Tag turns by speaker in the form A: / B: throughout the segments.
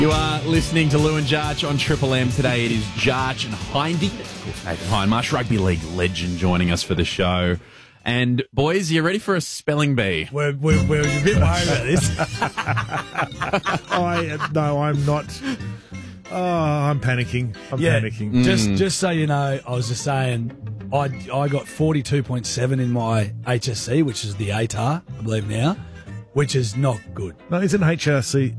A: You are listening to Lou and Jarch on Triple M. Today it is Jarch and Hindy. Of course, Nathan Hindmarsh, rugby league legend, joining us for the show. And boys, you ready for a spelling bee?
B: We're a bit worried about this.
C: No, I'm not. Oh, I'm panicking. I'm panicking.
B: Just so you know, I was just saying, I got 42.7 in my HSC, which is the ATAR, I believe now, which is not good.
C: No, isn't HSC?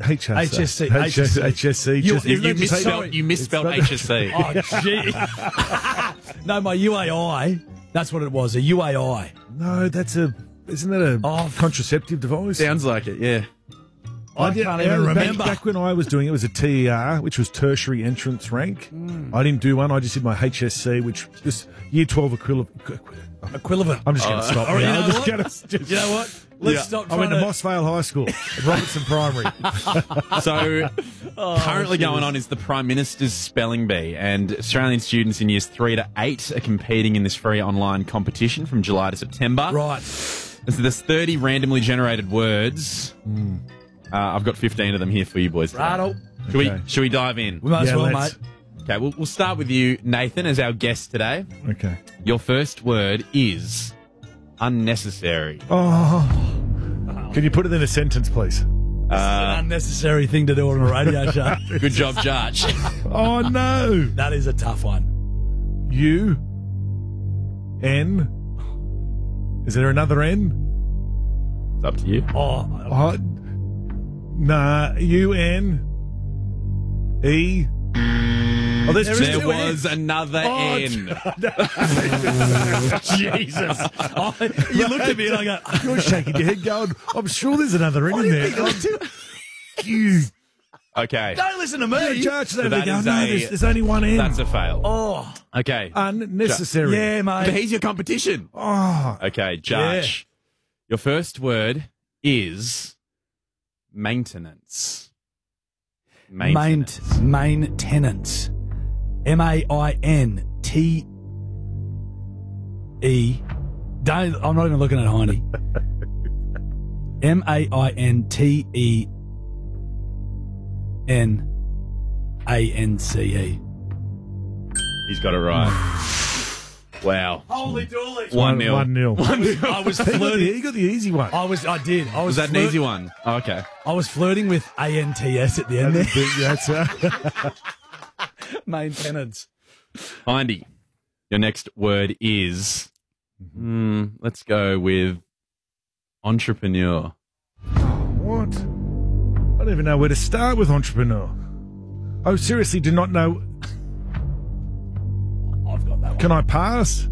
A: You misspelled HSC.
B: Oh, gee. No, my UAI, that's what it was, a UAI.
C: No, isn't that a contraceptive device?
A: Sounds like it, yeah.
B: I can't even remember.
C: Back when I was doing it, was a TER, which was tertiary entrance rank. I didn't do one. I just did my HSC, which was year 12 equivalent. I'm just going to stop.
B: You know what? Let's stop
C: I went to Mossvale High School, Robertson Primary.
A: So, currently going on is the Prime Minister's Spelling Bee, and Australian students in years 3 to 8 are competing in this free online competition from July to September.
B: Right.
A: So there's 30 randomly generated words. I've got 15 of them here for you boys today.
B: Righto.
A: Should we dive in?
B: We might as well,
C: let's.
B: mate.
A: Okay, we'll start with you, Nathan, as our guest today.
C: Okay.
A: Your first word is unnecessary.
C: Oh. Can you put it in a sentence, please?
B: It's an unnecessary thing to do on a radio show.
A: Good job, Jarch.
C: Oh, no.
B: That is a tough one.
C: U-N. Is there another N?
A: It's up to you.
C: Oh, nah. U-N-E. Oh,
A: There was another N.
B: Jesus. You looked at me and I go,
C: You're shaking your head going, I'm sure there's another N in there. You.
A: Okay.
B: don't listen to me.
C: Judge,
A: that is
C: there's only one N.
A: That's a fail.
B: Oh,
A: Okay.
C: Unnecessary.
B: yeah, mate.
A: But he's your competition.
C: Oh.
A: Okay, Jarch. Your first word is maintenance.
B: Maintenance. M-A-I-N-T-E. I'm not even looking at Hindy. M-A-I-N-T-E-N-A-N-C-E.
A: He's got it right. Wow.
B: Holy dooly.
A: 1-0.
C: 1-0.
B: I was
C: He got
B: flirting.
C: the easy one.
B: I did.
A: Was that an easy one? Oh, okay.
B: I was flirting with A-N-T-S at the end there.
C: That's
B: Maintenance.
A: Hindy, your next word is, let's go with entrepreneur.
C: What? I don't even know where to start with entrepreneur. I seriously do not know.
B: I've got that one.
C: Can I pass?